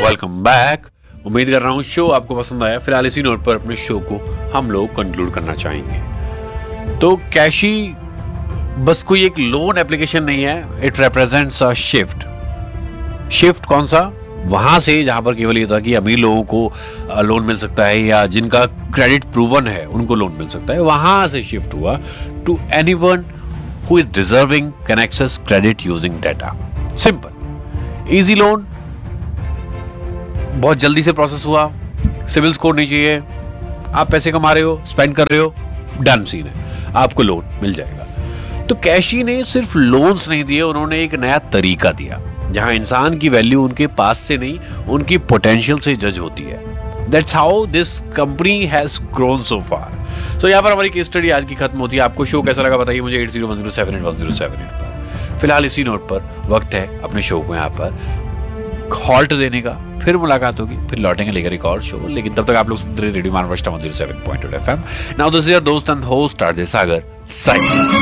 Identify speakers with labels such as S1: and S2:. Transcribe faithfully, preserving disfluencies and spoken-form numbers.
S1: Welcome back. उम्मीद कर रहा हूँ शो आपको पसंद आया। फिलहाल इसी नोट पर अपने शो को हम लोग कंक्लूड करना चाहेंगे। तो कैशी बस कोई एक लोन एप्लीकेशन नहीं है, it represents a shift. Shift कौन सा? वहां से जहां पर केवल ये था कि अमीर लोगों को लोन मिल सकता है या जिनका क्रेडिट प्रूवन है उनको लोन मिल सकता है, वहां से शिफ्ट हुआ to anyone who is deserving can access credit using data. Simple, easy loan, बहुत जल्दी से प्रोसेस हुआ, सिविल स्कोर नहीं चाहिए, आप पैसे कमा रहे हो, स्पेंड कर रहे हो, डन सीन है, आपको लोन मिल जाएगा। तो कैशी ने सिर्फ लोन्स नहीं दिए, उन्होंने एक नया तरीका दिया जहां इंसान की वैल्यू उनके पास से नहीं उनकी पोटेंशियल से जज होती है। That's how this company has grown so far. So यहाँ पर हमारी केस स्टडी आज की खत्म होती है। आपको शो कैसा लगा बताइए मुझे eight zero one zero seven eight one zero seven eight पर। फिलहाल इसी नोट पर वक्त है अपने शो को यहाँ पर हॉल्ट देने का। फिर मुलाकात होगी, फिर लौटेंगे लेकर एक और शो, लेकिन तब तक आप लोग सुनते रहे radio मानवष्टा one zero seven point two F M. Now this is your दोस्त and host RJ Sagar signing.